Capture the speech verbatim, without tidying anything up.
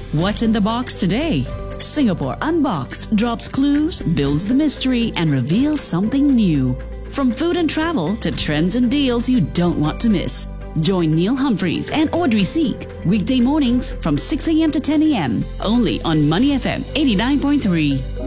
What's in the box today? Singapore Unboxed drops clues, builds the mystery, and reveals something new. From food and travel to trends and deals you don't want to miss. Join Neil Humphreys and Audrey Seek weekday mornings from six a.m. to ten a.m. only on Money F M eighty-nine point three.